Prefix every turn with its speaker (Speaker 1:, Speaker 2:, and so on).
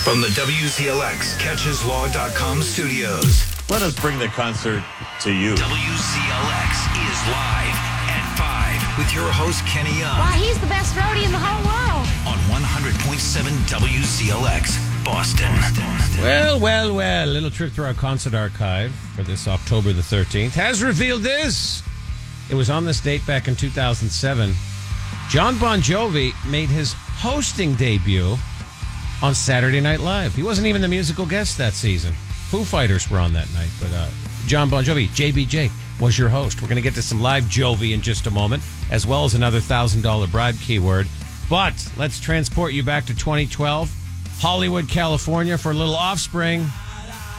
Speaker 1: From the WZLX CatchesLaw.com studios.
Speaker 2: Let us bring the concert to you.
Speaker 1: WZLX is live at 5 with your host, Kenny Young.
Speaker 3: Why, he's the best roadie in the whole world.
Speaker 1: On 100.7 WZLX, Boston.
Speaker 4: Well. A little trip through our concert archive for this October the 13th has revealed this. It was on this date back in 2007. John Bon Jovi made his hosting debut on Saturday Night Live. He wasn't even the musical guest that season. Foo Fighters were on that night, but John Bon Jovi, JBJ, was your host. We're going to get to some live Jovi in just a moment, as well as another $1,000 bribe keyword. But let's transport you back to 2012, Hollywood, California, for a little Offspring.